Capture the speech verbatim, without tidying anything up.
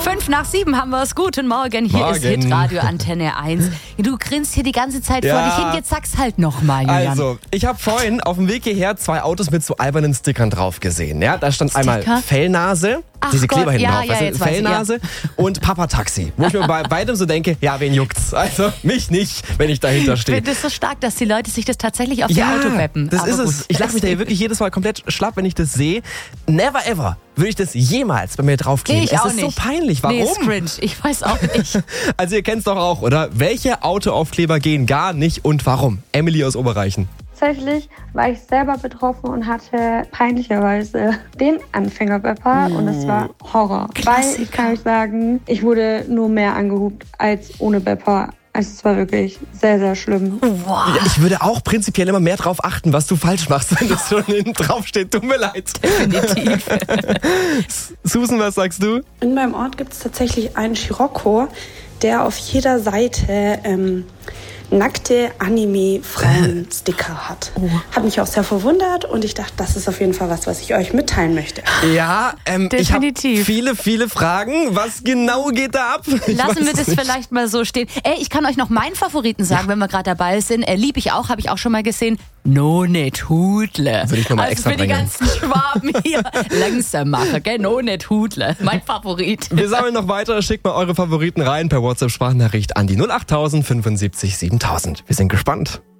Fünf nach sieben haben wir es. Guten Morgen, hier Morgen. ist Hitradio Antenne eins. Du grinst hier die ganze Zeit Ja. vor dich hin, jetzt sag's halt nochmal, Julian. Also, ich habe vorhin auf dem Weg hierher zwei Autos mit so albernen Stickern drauf gesehen. Ja, da stand Sticker? einmal Fellnase, Ach diese Gott, Kleber hinten ja, drauf, ja, weißt du, jetzt weiß ich, Fellnase und Papa-Taxi. Wo ich mir bei beidem so denke, ja, wen juckt's? Also, mich nicht, wenn ich dahinter Ich stehe. finde es so stark, dass die Leute sich das tatsächlich auf ihr Auto beppen. das Aber ist gut. es. Ich lache mich da hier wirklich jedes Mal komplett schlapp, wenn ich das sehe. Never ever würde ich das jemals bei mir draufkleben. Nee, ich es auch ist nicht. so peinlich. Warum? Nee, ist cringe. Ich weiß auch nicht. Also ihr kennt's doch auch, oder? Welche Autoaufkleber gehen gar nicht und warum? Emily aus Oberreichen. Tatsächlich war ich selber betroffen und hatte peinlicherweise den Anfängerbepper und es war Horror. Klassiker. Weil ich kann euch sagen, ich wurde nur mehr angehupt als ohne Bepper. Also es war wirklich sehr, sehr schlimm. Wow. Ja, ich würde auch prinzipiell immer mehr drauf achten, was du falsch machst, wenn das schon hinten drauf steht. Tut mir leid. Definitiv. Susan, was sagst du? In meinem Ort gibt es tatsächlich einen Scirocco, der auf jeder Seite ähm, nackte Anime-Frauen-Sticker hat. Oh. Hat mich auch sehr verwundert und ich dachte, das ist auf jeden Fall was, was ich euch mitteilen möchte. Ja, ähm, ich habe Definitiv. viele, viele Fragen. Was genau geht da ab? Ich Lassen weiß wir es das nicht. vielleicht mal so stehen. Ey, ich kann euch noch meinen Favoriten sagen, wenn wir gerade dabei sind. Äh, lieb ich auch, habe ich auch schon mal gesehen. No net Hudle. Würde ich noch mal also extra für die bringen. ganzen Schwaben hier. Langsam machen, gell? No net Hudle. Mein Favorit. Wir sammeln noch weiter. Schickt mal eure Favoriten rein per WhatsApp-Sprachnachricht an die null acht tausend fünfundsiebzig siebentausend. Wir sind gespannt.